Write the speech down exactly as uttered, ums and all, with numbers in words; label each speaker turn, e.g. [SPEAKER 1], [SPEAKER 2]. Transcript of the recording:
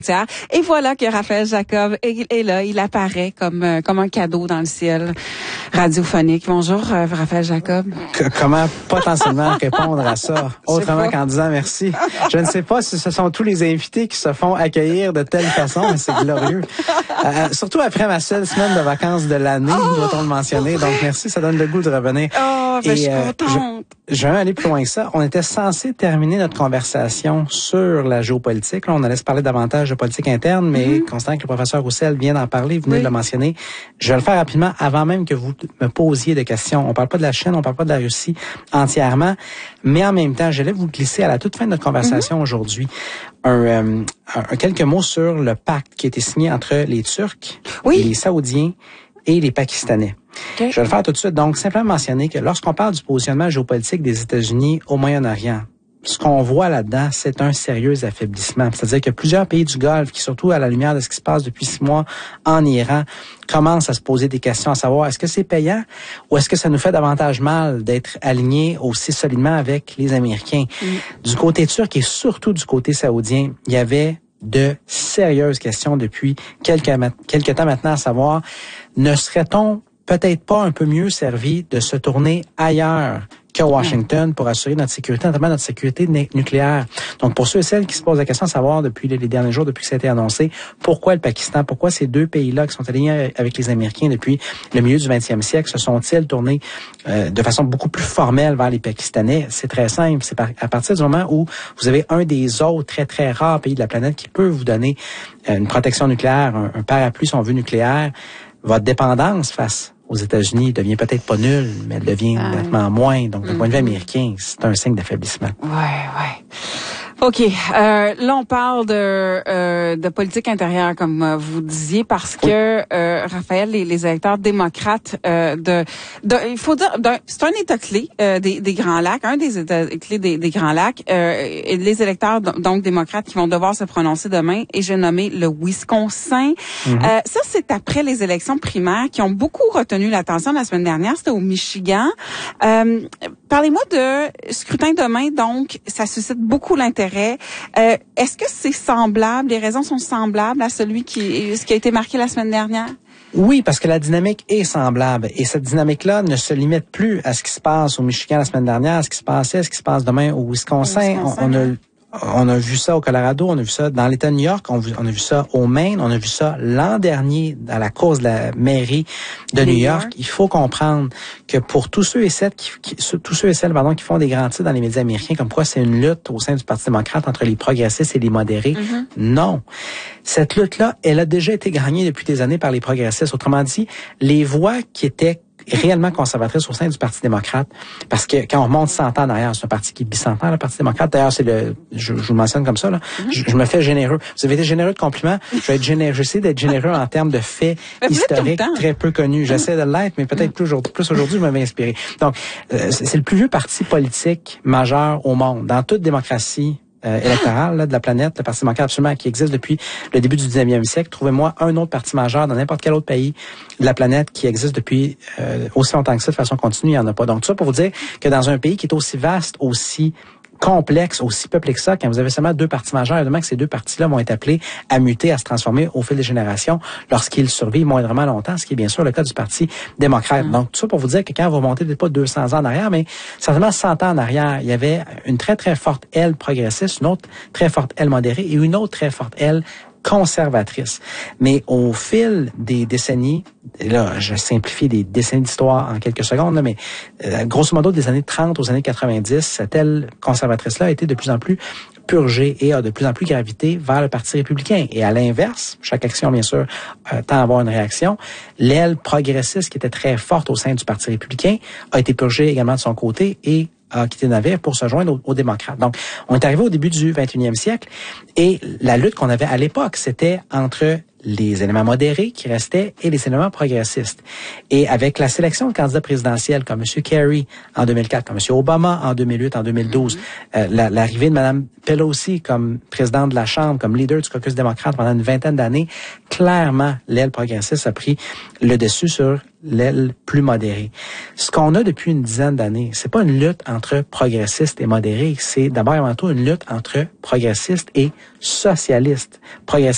[SPEAKER 1] Et voilà que Raphaël Jacob est, est là, il apparaît comme euh, comme un cadeau dans le ciel radiophonique. Bonjour euh, Raphaël Jacob.
[SPEAKER 2] Que, comment potentiellement répondre à ça autrement qu'en disant merci. Je ne sais pas si ce sont tous les invités qui se font accueillir de telle façon, mais c'est glorieux. Euh, surtout après ma seule semaine de vacances de l'année, oh, doit-on le mentionner. Donc merci, ça donne le goût de revenir.
[SPEAKER 1] Oh, ben, Et, je suis euh, contente.
[SPEAKER 2] Je, je vais aller plus loin que ça. On était censé terminer notre conversation sur la géopolitique. Là, on allait se parler davantage de politique interne, mais mm-hmm. constatant que le professeur Roussel vient d'en parler, vous venez oui. de le mentionner, je vais le faire rapidement avant même que vous me posiez des questions. On parle pas de la Chine, on parle pas de la Russie entièrement, mais en même temps, j'allais vous glisser à la toute fin de notre conversation mm-hmm. aujourd'hui un, euh, un, quelques mots sur le pacte qui a été signé entre les Turcs, oui. les Saoudiens et les Pakistanais. Okay. Je vais le faire tout de suite. Donc, simplement mentionner que lorsqu'on parle du positionnement géopolitique des États-Unis au Moyen-Orient, ce qu'on voit là-dedans, c'est un sérieux affaiblissement. C'est-à-dire que plusieurs pays du Golfe, qui surtout à la lumière de ce qui se passe depuis six mois en Iran, commencent à se poser des questions à savoir est-ce que c'est payant ou est-ce que ça nous fait davantage mal d'être alignés aussi solidement avec les Américains. Mm. Du côté turc et surtout du côté saoudien, il y avait de sérieuses questions depuis quelques, quelques temps maintenant à savoir ne serait-on peut-être pas un peu mieux servi de se tourner ailleurs qu'à Washington pour assurer notre sécurité, notamment notre sécurité nucléaire. Donc, pour ceux et celles qui se posent la question de savoir depuis les derniers jours, depuis que ça a été annoncé, pourquoi le Pakistan, pourquoi ces deux pays-là qui sont alignés avec les Américains depuis le milieu du vingtième siècle se sont-ils tournés euh, de façon beaucoup plus formelle vers les Pakistanais? C'est très simple. C'est par, à partir du moment où vous avez un des autres très, très rares pays de la planète qui peut vous donner euh, une protection nucléaire, un, un parapluie, si on veut, nucléaire, votre dépendance face aux États-Unis devient peut-être pas nulle, mais elle devient euh, nettement moins. Donc, d'un mm-hmm. point de vue américain, c'est un signe d'affaiblissement.
[SPEAKER 1] Ouais, ouais. OK. Euh, là, on parle de euh, de politique intérieure, comme euh, vous disiez, parce oui. que euh, Raphaël, les, les électeurs démocrates euh, de, de, il faut dire, c'est un État clé euh, des, des Grands Lacs, un des États clés des, des Grands Lacs, euh, et les électeurs donc démocrates qui vont devoir se prononcer demain. Et j'ai nommé le Wisconsin. Mm-hmm. Euh, ça, c'est après les élections primaires qui ont beaucoup retenu l'attention la semaine dernière. C'était au Michigan. Euh, parlez-moi de scrutin demain. Donc, ça suscite beaucoup l'intérêt. Euh, est-ce que c'est semblable, les raisons sont semblables à celui qui, ce qui a été marqué la semaine dernière?
[SPEAKER 2] Oui, parce que la dynamique est semblable. Et cette dynamique-là ne se limite plus à ce qui se passe au Michigan la semaine dernière, à ce qui se passait, à ce qui se passe demain au Wisconsin. Au Wisconsin on, on a On a vu ça au Colorado, on a vu ça dans l'État de New York, on, on a vu ça au Maine, on a vu ça l'an dernier dans la cause de la mairie de New York. Il faut comprendre que pour tous ceux et celles qui, qui tous ceux et celles pardon qui font des grands titres dans les médias américains, comme quoi c'est une lutte au sein du Parti démocrate entre les progressistes et les modérés, mm-hmm. non. Cette lutte-là, elle a déjà été gagnée depuis des années par les progressistes. Autrement dit, les voix qui étaient réellement conservatrice au sein du Parti démocrate, parce que quand on remonte cent ans en arrière, c'est un parti qui est bicentenaire, le Parti démocrate. D'ailleurs, c'est le, je, je vous le mentionne comme ça, là. Mm-hmm. Je, je me fais généreux. Vous avez été généreux de compliments. Je vais être généreux. J'essaie d'être généreux en termes de faits historiques très peu connus. J'essaie de l'être, mais peut-être plus aujourd'hui. Plus aujourd'hui, je m'avais inspiré. Donc, euh, c'est le plus vieux parti politique majeur au monde. Dans toute démocratie Euh, électorale là, de la planète, le Parti démocrate absolument qui existe depuis le début du dix-neuvième siècle. Trouvez-moi un autre parti majeur dans n'importe quel autre pays de la planète qui existe depuis euh, aussi longtemps que ça de façon continue, il n'y en a pas. Donc tout ça pour vous dire que dans un pays qui est aussi vaste, aussi complexe, aussi peuplé que ça, quand vous avez seulement deux partis majeurs, évidemment que ces deux partis-là vont être appelés à muter, à se transformer au fil des générations lorsqu'ils survivent moindrement longtemps, ce qui est bien sûr le cas du Parti démocrate. Mmh. Donc, tout ça pour vous dire que quand vous remontez peut-être pas deux cents ans en arrière, mais certainement cent ans en arrière, il y avait une très, très forte aile progressiste, une autre très forte aile modérée et une autre très forte aile conservatrice. Mais au fil des décennies, là, je simplifie des décennies d'histoire en quelques secondes, là, mais euh, grosso modo, des années trente aux années quatre-vingt-dix, cette aile conservatrice-là a été de plus en plus purgée et a de plus en plus gravité vers le Parti républicain. Et à l'inverse, chaque action, bien sûr, euh, tend à avoir une réaction. L'aile progressiste, qui était très forte au sein du Parti républicain, a été purgée également de son côté et a quitté le navire pour se joindre aux, aux démocrates. Donc, on est arrivé au début du vingt et unième siècle et la lutte qu'on avait à l'époque, c'était entre les éléments modérés qui restaient et les éléments progressistes. Et avec la sélection de candidats présidentiels comme M. Kerry en deux mille quatre, comme M. Obama en deux mille huit, en deux mille douze, mm-hmm. euh, la, l'arrivée de Mme Pelosi comme présidente de la Chambre, comme leader du caucus démocrate pendant une vingtaine d'années, clairement, l'aile progressiste a pris le dessus sur l'aile plus modérée. Ce qu'on a depuis une dizaine d'années, c'est pas une lutte entre progressistes et modérés, c'est d'abord et avant tout une lutte entre progressistes et socialistes. Progressistes